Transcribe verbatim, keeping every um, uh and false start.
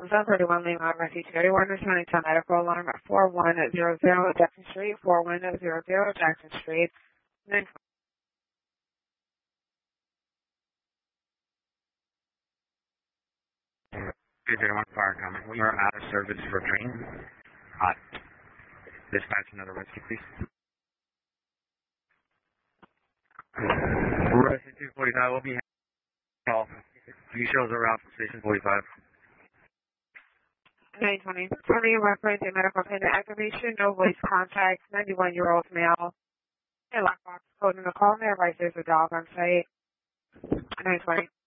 seven thirty-one Lima, Rescue two eighty-one, returning to medical alarm at four one zero zero Jackson Street, four one zero zero Jackson Street. nine two zero one fire comment. We are out of service for train. Uh, dispatch another rescue, please. Rescue two forty-five will be call. You shows are out from station forty-five. nine twenty. Turning reference to medical attendant activation, no voice contact, ninety-one-year-old male. A lockbox code in the call. May advise there's a dog on site. nine twenty.